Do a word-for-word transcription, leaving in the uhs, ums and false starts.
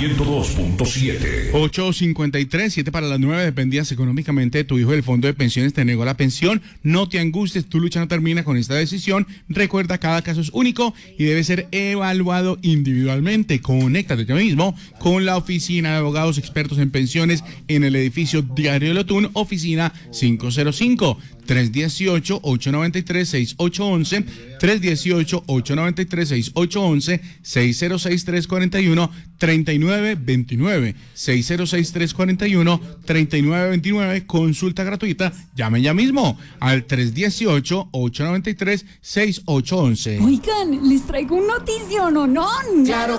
ciento dos punto siete. ocho cincuenta y tres, siete para las nueve. Dependías económicamente de tu hijo, el fondo de pensiones te negó la pensión. No te angusties, tu lucha no termina con esta decisión. Recuerda, cada caso es único y debe ser evaluado individualmente. Conéctate ya mismo con la oficina de abogados expertos en pensiones en el edificio Diario de Lotún, oficina quinientos cinco. tres dieciocho, ocho noventa y tres, sesenta y ocho once, tres dieciocho, ocho noventa y tres, sesenta y ocho once, seis cero seis, tres cuatro uno, tres nueve dos nueve, seis cero seis, tres cuatro uno, tres nueve dos nueve, consulta gratuita. Llame ya mismo al tres dieciocho, ocho noventa y tres, sesenta y ocho once. Oigan, les traigo un notición, ¿o no? Claro